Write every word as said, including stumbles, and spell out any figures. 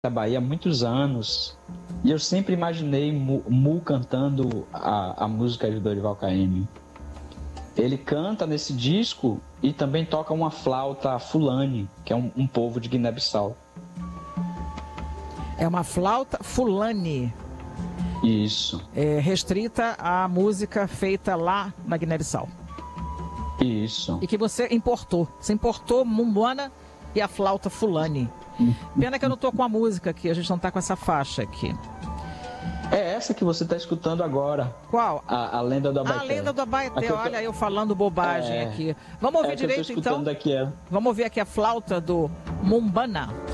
da Bahia há muitos anos. E eu sempre imaginei Mu, Mu cantando a, a música de Dorival Caymmi. Ele canta nesse disco e também toca uma flauta fulani, que é um, um povo de Guiné-Bissau. É uma flauta fulani. Isso. É restrita à música feita lá na Guiné-Bissau. Isso. E que você importou. Você importou Mumbana e a flauta fulani. Pena que eu não tô com a música aqui, a gente não tá com essa faixa aqui. É essa que você está escutando agora. Qual? A, a Lenda do Abaeté. A Lenda do Abaeté, tô... olha eu falando bobagem é... aqui. Vamos ouvir é direito eu tô escutando então? Aqui, é. Vamos ouvir aqui a flauta do Mumbana.